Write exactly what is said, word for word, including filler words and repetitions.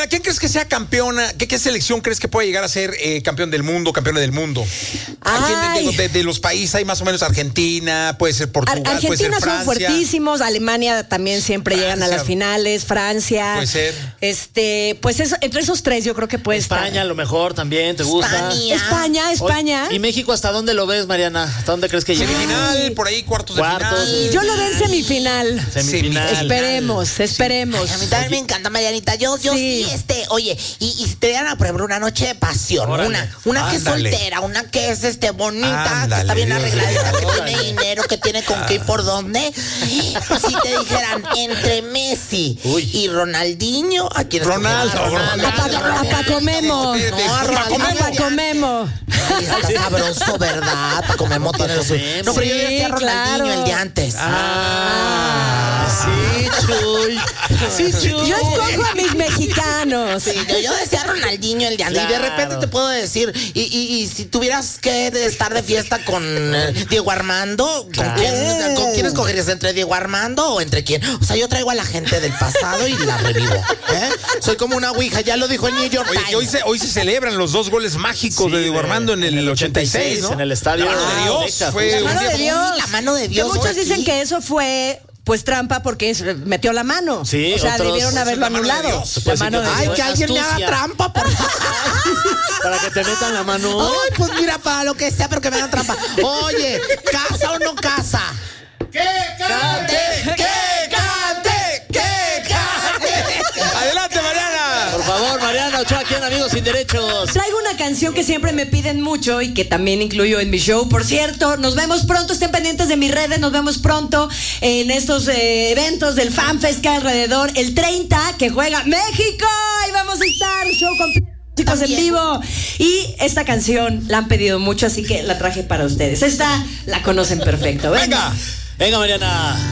¿quién crees que sea campeona? ¿Qué, qué selección crees que puede llegar a ser eh, campeón del mundo, campeona del mundo? ¿A quién de, de, de los países hay más o menos? Argentina, puede ser Portugal, Ar- puede ser Argentina Francia. son fuertísimos, Alemania también siempre Francia. llegan a las finales, Francia. Puede ser. Este, pues eso, entre esos tres yo creo que puede España estar. a lo mejor también, ¿te gusta? España. España, España. ¿Y México hasta dónde lo ves, Mariana? ¿Hasta dónde crees que llegue? Semifinal, por ahí cuartos, Cuartos. de final. Yo lo veo en semifinal. Semifinal. Esperemos, esperemos. Ay, a mí también me encanta, Marianita. Yo, yo sí, Sí. este, oye, y, y si te dieran, por ejemplo, una noche de pasión, Órale. una, una que es Ándale. soltera, una que es este bonita, Ándale, que está bien Dios arregladita, que mío. tiene dinero, que tiene con qué y por dónde. Si te dijeran entre Messi Uy. y Ronaldinho, ¿a quién Ronaldo, escogerías? A, Pa- a Paco Memo. De- de- No, A Ronaldinho. Paco Memo. Ay, está sabroso, ¿verdad? Paco Memo tiene lo suyo. No, pero yo Sí, decía Ronaldinho claro. el de antes. Ah, sí, Chuy. Sí, Chuy. Yo escojo a mis mexicanos. Sí, yo, yo decía Ronaldinho el de antes. Y de Claro. repente te puedo decir, y, y, y si tuvieras que de estar de fiesta con eh, Diego Armando, ¿con, Claro. quién, ¿con quién escogerías? ¿Entre Diego Armando o entre quién? O sea, yo traigo a la gente del pasado y la revivo. ¿eh? Soy como una ouija, ya lo dijo el New York Oye, Times. que hoy se, hoy se celebran los dos goles mágicos Sí, de Diego de- Armando en el, en el ochenta y seis, ¿no? en el estadio. La mano de Ah, Dios. Azteca, Fue La un mano día- de Dios. La mano de Dios Que muchos fue dicen aquí. que eso fue pues trampa porque es- metió la mano. Sí, o sea, otros- debieron haberlo la mano de anulado. Dios. La Pues sí, mano que- de Ay, Dios. que alguien me haga Astucia. trampa, por favor. Para que te metan la mano. Ay, pues mira, para lo que sea, pero que me hagan trampa. Oye, ¿casa o no casa? ¡Que cante! ¡Que cante! ¡Que cante! ¡Adelante, Mariana! Por favor, Mariana Ochoa, aquí en Amigos Sin Derechos. Traigo una canción que siempre me piden mucho y que también incluyo en mi show. Por cierto, nos vemos pronto, estén pendientes de mis redes, nos vemos pronto en estos eh, eventos del FanFest que hay alrededor. El treinta, que juega México, y vamos a estar, show completo, chicos, en También. vivo. Y esta canción la han pedido mucho, así que la traje para ustedes. Esta la conocen perfecto. Venga. ¡Venga! Venga, Mariana.